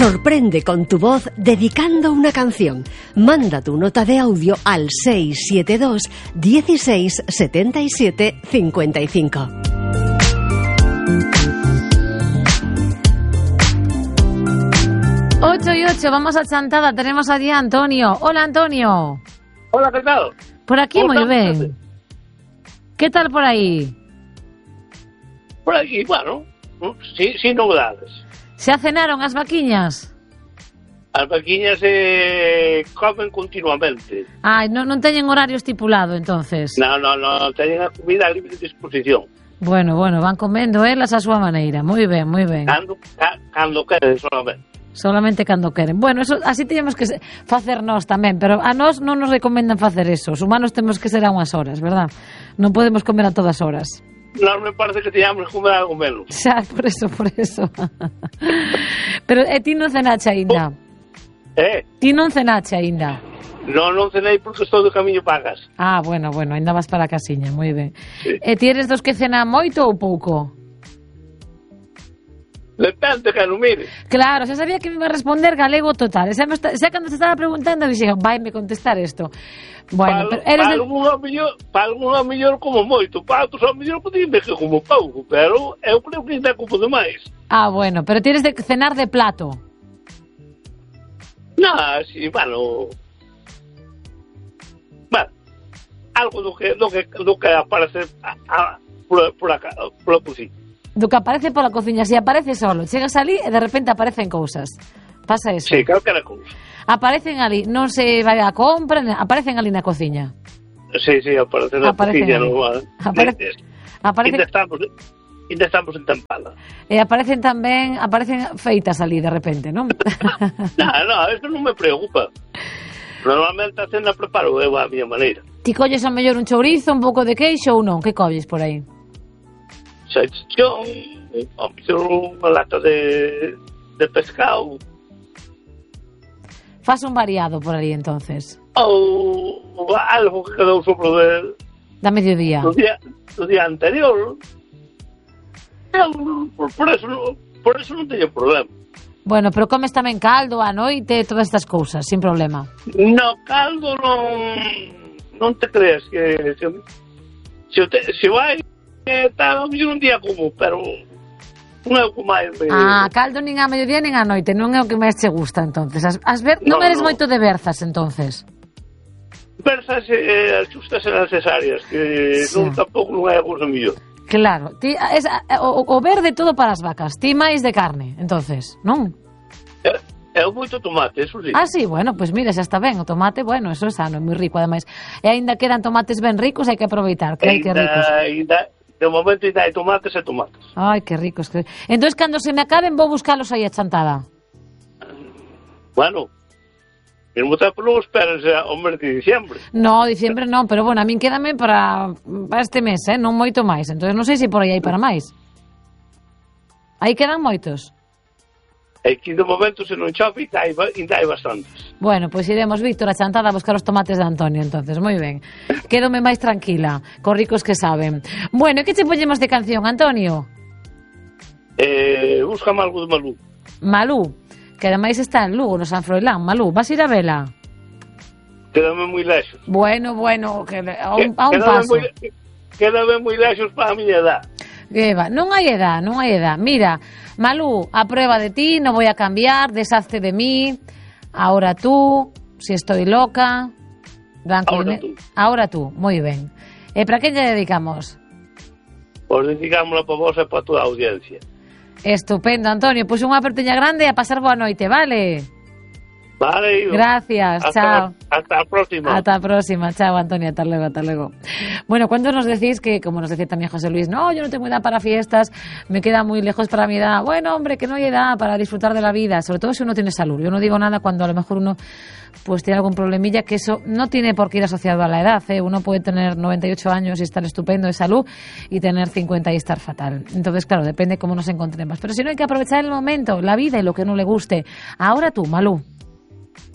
Sorprende con tu voz dedicando una canción. Manda tu nota de audio al 672 16 77 55. Ocho y 8, vamos a Chantada. Tenemos allí a Antonio. Hola, Antonio. Hola, ¿qué tal? Por aquí muy bien. ¿Qué tal por ahí? Por aquí, bueno, sin novedades. ¿Se cenaron as vaquiñas? As vaquiñas comen continuamente. Ai, non teñen horario estipulado, entonces. Non, teñen a comida a libre disposición. Bueno, van comendo elas a súa maneira. Moi ben, moi ben. Cando queren, solamente. Solamente cando queren. Bueno, eso así teñemos que facer nós tamén, pero a nós non nos recomendan facer eso. Os humanos temos que ser a unhas horas, verdad? Non podemos comer a todas horas. Nós me parece que teñamos que comer algo menos. Xa, por eso. Pero ti non cenache aínda? Ti non cenache aínda? Non cenei porque estou de camiño para casa. Ah, bueno, aínda vas para a casiña, moi ben. Sí. E ti eres dos que cena moito ou pouco? Depende que non mire. Claro, xa sabía que me iba a responder galego total. Xa cando se estaba preguntando dixen, vai me contestar isto. Bueno, pero eres para alguna mellor como moito, para outros a mellor podían ver que como pouco, pero eu creo que ainda como demais. Ah, bueno, pero ti eres de cenar de plato. Non, si, bueno, algo do que aparece por a cociña. Do que aparece pola cociña, si aparece solo, chegas ali e de repente aparecen cousas. Pasa eso. Sí, calquera cousa. Aparecen ali, non se vai a compra, aparecen ali na cociña. Sí, aparecen na cociña. Ainda estamos en tempada. E aparecen feitas ali de repente, non? Non, eso non me preocupa. Normalmente a cena preparo eu a miña maneira. Ti colles a mellor un chourizo, un pouco de queixo ou non? Que colles por aí? Salchichón, unha lata de pescado. Faz un variado por ali, entonces. Ou algo que quedou sopro da mediodía. Do día anterior. Por eso non teño problema. Bueno, pero comes tamén caldo á noite, todas estas cousas, sin problema. No, caldo non te creas que se vai está un día como, pero non é o que máis caldo nin a mediodía nin a noite, non é o que máis che gusta, entonces. Non eres moito de berzas, entonces. Berzas as justas e as necesarias, que sí. Tampouco non é a cousa mellor. Claro, ti, o verde todo para as vacas, ti máis de carne, entonces, non? É moito tomate, eso sí. Ah, sí, bueno, pues mira, xa está ben, o tomate, bueno, eso é sano, é moi rico, ademais. E aínda quedan tomates ben ricos, hai que aproveitar, que hai que ricos. De momento ainda hai tomates e tomates. Ai, que ricos. Entón, cando se me acaben, vou buscalos aí a Chantada. Bueno, mesmo tempo non esperas ao mes de diciembre. No, diciembre non, pero bueno, a min quédame para este mes, non moito máis. Entón, non sei se por aí hai para máis. Aí quedan moitos. Aquí de momento se non chove ainda hai bastantes. Bueno, pois iremos, Víctor, a Chantada a buscar os tomates de Antonio, entonces, moi ben. Quédome máis tranquila, cos ricos que saben. Bueno, que che poñemos de canción, Antonio? Búscame algo de Malú. Malú, que ademais está en Lugo, no San Froilán. Malú, vas ir a vela? Quédame moi lexos. Bueno, a un paso. Quédame moi lexos para a miña edad. Non hai edad. Mira, Malú, a prueba de ti, no voy a cambiar, deshazte de mí, ahora tú, si estoy loca, ahora tú, moi ben. E para que lle dedicamos? Pois dedicámosla para vos e para toda a audiencia. Estupendo, Antonio, pois unha aperteña grande e a pasar boa noite, vale? Vale. Gracias, chao. Hasta la próxima. Hasta la próxima, chao, Antonio, hasta luego. Bueno, ¿cuántos nos decís que, como nos decía también José Luis, no, yo no tengo edad para fiestas, me queda muy lejos para mi edad? Bueno, hombre, que no hay edad para disfrutar de la vida, sobre todo si uno tiene salud. Yo no digo nada cuando a lo mejor uno pues tiene algún problemilla, que eso no tiene por qué ir asociado a la edad, ¿eh? Uno puede tener 98 años y estar estupendo de salud y tener 50 y estar fatal. Entonces, claro, depende cómo nos encontremos. Pero si no, hay que aprovechar el momento, la vida y lo que no le guste. Ahora tú, Malú.